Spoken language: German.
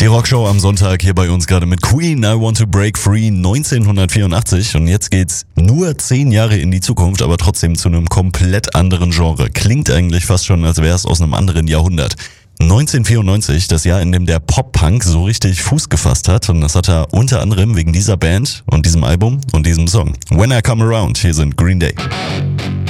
Rockshow am Sonntag hier bei uns gerade mit Queen, I Want to Break Free 1984 und jetzt geht's nur 10 Jahre in die Zukunft, aber trotzdem zu einem komplett anderen Genre. Klingt eigentlich fast schon, als wäre es aus einem anderen Jahrhundert. 1994, das Jahr, in dem der Pop-Punk so richtig Fuß gefasst hat, und das hat er unter anderem wegen dieser Band und diesem Album und diesem Song. When I Come Around, hier sind Green Day.